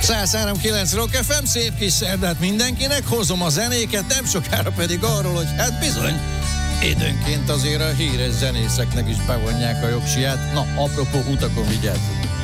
103.9 Rock FM, szép kis szerdát mindenkinek, hozom a zenéket, nem sokára pedig arról, hogy hát bizony, időnként azért a híres zenészeknek is bevonják a jogsiját. Na, apropó utakon vigyázzunk.